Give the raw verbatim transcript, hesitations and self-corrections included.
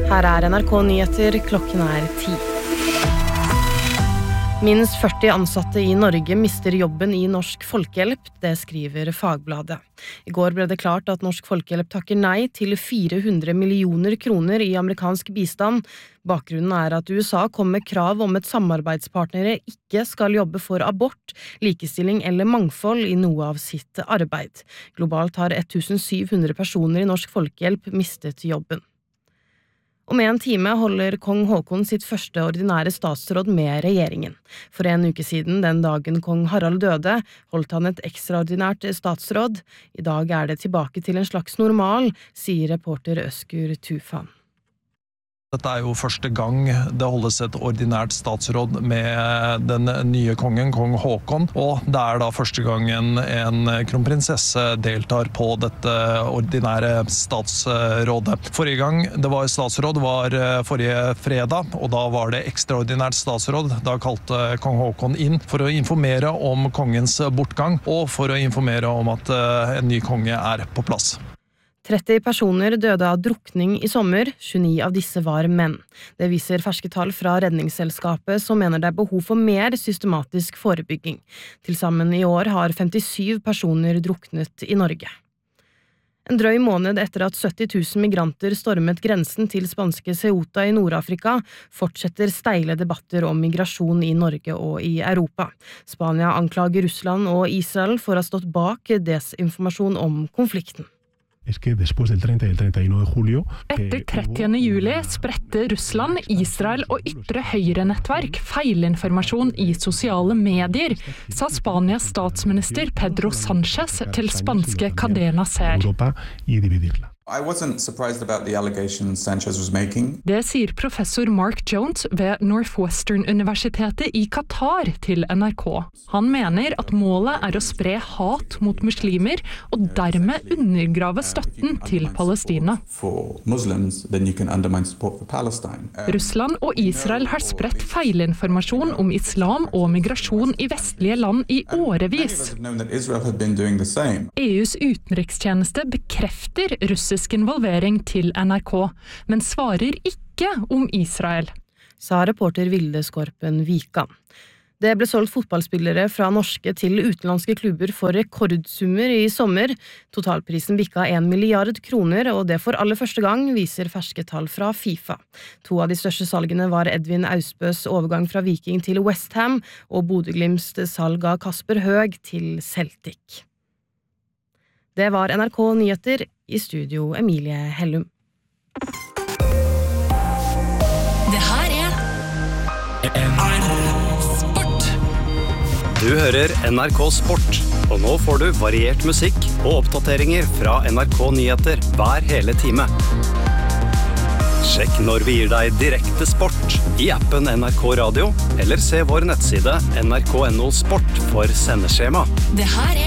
Her er N R K Nyheter, klokken er ti. Minst førti ansatte i Norge mister jobben i Norsk Folkehjelp, det skriver Fagbladet. I går ble det klart at Norsk Folkehjelp takker nei til fire hundre millioner kroner i amerikansk bistand. Bakgrunnen er at U S A kom med krav om at samarbeidspartnere ikke skal jobbe for abort, likestilling eller mangfold i noe av sitt arbeid. Globalt har syttentusen hundre personer i Norsk Folkehjelp mistet jobben. Om en time holder kong Haakon sitt første ordinære statsråd med regjeringen. For en uke siden, den dagen kong Harald døde, holdt han et ekstraordinært statsråd. I dag er det tilbake til en slags normal, sier reporter Øskur Tufan. Dette er jo første gang det holdes et ordinært statsråd med den nye kongen, kong Haakon, og det er da første gangen en kronprinsesse deltar på dette ordinære statsrådet. Forrige gang det var statsråd var forrige fredag, og da var det ekstraordinært statsråd. Da kalte kong Haakon inn for å informere om kongens bortgang, og for å informere om at en ny konge er på plass. tretti personer døde av drukning i sommer, tjueni av disse var menn. Det viser ferske tall fra Redningsselskapet, som mener det er behov for mer systematisk forebygging. Til sammen i år har femtisyv personer druknet i Norge. En drøy måned etter at sytti tusen migranter stormet grensen til spanske Ceuta i Nord-Afrika, fortsetter steile debatter om migrasjon i Norge og i Europa. Spania anklager Russland og Israel for å ha stått bak desinformasjon om konflikten. Etter trettiende juli spredte Russland, Israel og ytre høyre-nettverk feilinformasjon i sosiale medier, sa Spanias statsminister Pedro Sánchez til spanske Cadena Ser. I wasn't surprised about the allegations Sanchez was making. Det sier professor Mark Jones ved Northwestern-universitetet i Qatar til N R K. Han mener at målet er å spre hat mot muslimer og dermed undergrave støtten til Palestina. For Muslims, then you can undermine support for Palestine. Uh, Russland og Israel har spredt feilinformasjon om islam og migrasjon i vestlige land i årevis. E U's utenrikstjeneste bekrefter russisk involvering til N R K, men svarer ikke om Israel. Sa reporter Vilde Skorpen Vikan. Det ble solgt fotballspillere fra norske til utenlandske klubber for rekordsummer i sommer. Totalprisen bikka en milliard kroner, og det for aller første gang, viser ferske tall fra FIFA. To av de største salgene var Edvin Ausbøs overgang fra Viking til West Ham, og Bodø/Glimts salg av Kasper Høeg til Celtic. Det var N R K Nyheter, i studio Emilie Hellum. Det her er Sport. Du hører N R K Sport, og nå får du variert musikk og oppdateringer fra N R K Nyheter hver hele time. Sjekk når vi gir deg direkte sport i appen N R K Radio, eller se vår nettside N R K punktum N O Sport for sendeskjema. Det her er